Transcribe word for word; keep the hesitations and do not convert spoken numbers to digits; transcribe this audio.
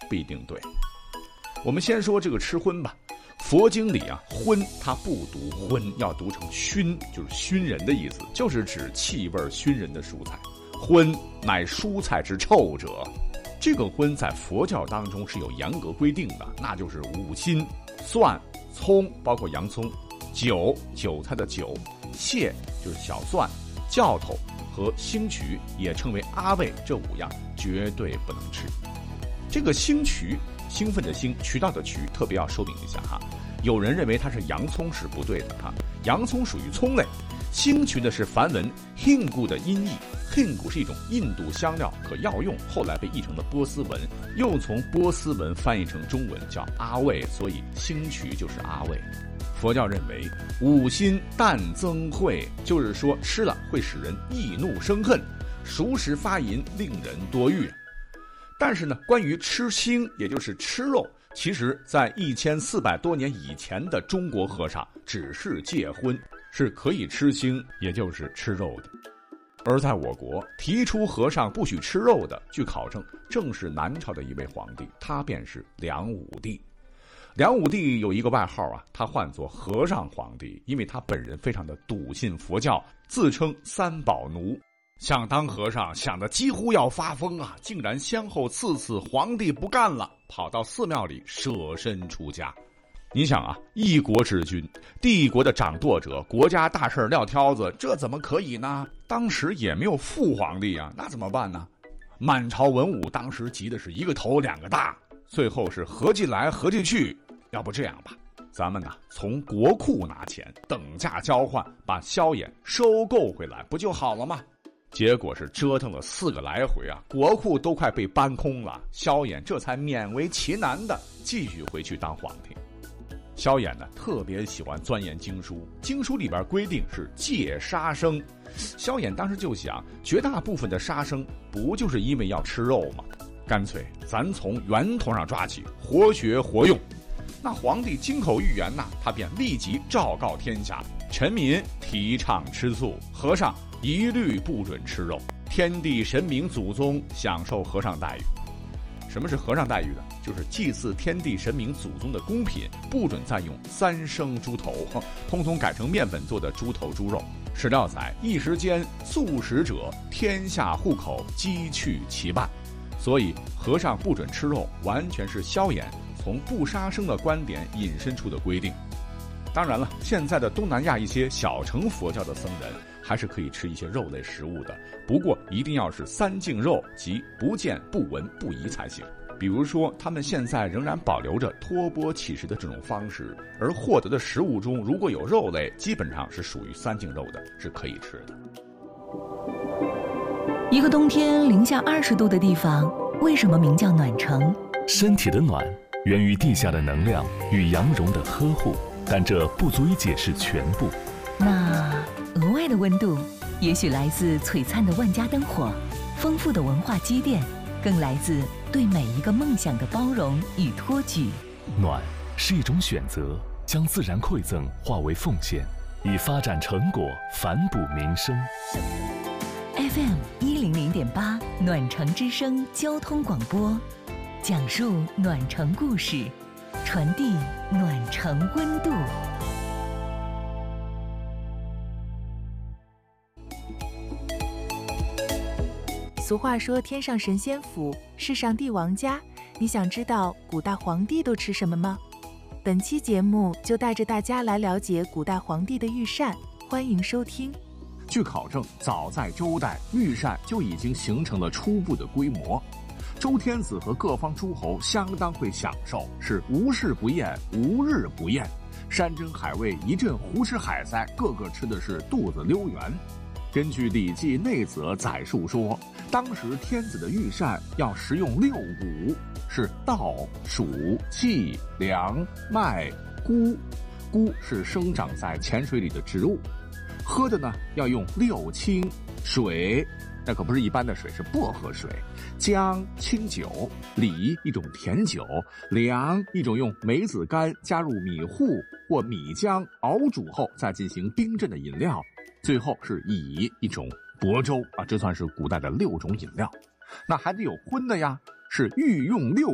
不一定对。我们先说这个吃荤吧。佛经里啊，荤它不读荤，要读成熏，就是熏人的意思，就是指气味熏人的蔬菜。荤乃蔬菜之臭者。这个荤在佛教当中是有严格规定的，那就是五辛、蒜、葱，包括洋葱、韭，韭菜的韭，蟹就是小蒜，教头和星渠也称为阿味，这五样绝对不能吃。这个星渠，兴奋的兴，渠道的渠，特别要说明一下哈。有人认为它是洋葱是不对的哈，洋葱属于葱类，星渠的是梵文 hingu 的音译。hingu 是一种印度香料，可药用，后来被译成了波斯文，又从波斯文翻译成中文叫阿味，所以星渠就是阿味。佛教认为五辛淡增恚，就是说吃了会使人易怒生恨，熟食发淫令人多欲。但是呢，关于吃腥，也就是吃肉，其实在一千四百多年以前的中国和尚只是戒荤，是可以吃腥，也就是吃肉的。而在我国提出和尚不许吃肉的，据考证正是南朝的一位皇帝，他便是梁武帝。梁武帝有一个外号啊，他唤作和尚皇帝，因为他本人非常的笃信佛教，自称三宝奴。想当和尚想得几乎要发疯啊，竟然先后四次皇帝不干了，跑到寺庙里舍身出家。你想啊，一国之君，帝国的掌舵者，国家大事撂挑子，这怎么可以呢？当时也没有父皇帝啊，那怎么办呢？满朝文武当时急的是一个头两个大，最后是合计来合计去，要不这样吧，咱们呢从国库拿钱，等价交换，把萧衍收购回来，不就好了吗？结果是折腾了四个来回啊，国库都快被搬空了，萧衍这才勉为其难的继续回去当皇帝。萧衍呢特别喜欢钻研经书，经书里边规定是戒杀生。萧衍当时就想，绝大部分的杀生不就是因为要吃肉吗？干脆咱从源头上抓起，活学活用。那皇帝金口玉言呐，他便立即昭告天下，臣民提倡吃素，和尚一律不准吃肉，天地神明祖宗享受和尚待遇。什么是和尚待遇呢？就是祭祀天地神明祖宗的供品不准再用三生猪头，通通改成面粉做的猪头猪肉。史料载，一时间素食者天下户口积去其半。所以和尚不准吃肉，完全是萧衍从不杀生的观点引申出的规定。当然了，现在的东南亚一些小乘佛教的僧人还是可以吃一些肉类食物的，不过一定要是三净肉，即不见不闻不疑才行。比如说他们现在仍然保留着托钵乞食的这种方式，而获得的食物中如果有肉类，基本上是属于三净肉的，是可以吃的。 一个冬天零下二十度的地方，为什么名叫暖城？ 身体的暖源于地下的能量与阳绒的呵护，但这不足以解释全部。 那额外的温度也许来自璀璨的万家灯火，丰富的文化积淀，更来自对每一个梦想的包容与托举。 暖是一种选择，将自然馈赠化为奉献，以发展成果反哺民生。 F M 一零零点八暖城之声交通广播，讲述暖城故事，传递暖城温度。 俗话说天上神仙府，世上帝王家，你想知道古代皇帝都吃什么吗？本期节目就带着大家来了解古代皇帝的御膳，欢迎收听。 据考证，早在周代，御膳就已经形成了初步的规模。周天子和各方诸侯相当会享受，是无事不宴，无日不宴，山珍海味一阵胡吃海塞，个个吃的是肚子溜圆。根据《礼记内则》载述说，当时天子的御膳要食用六谷，是稻、黍、稷、粮、麦、钴。钴是生长在浅水里的植物。喝的呢要用六清，水那可不是一般的水，是薄荷水，姜清酒，梨一种甜酒，粮一种用梅子干加入米糊或米浆熬煮后再进行冰镇的饮料，最后是乙一种薄粥啊，这算是古代的六种饮料。那还得有荤的呀，是御用六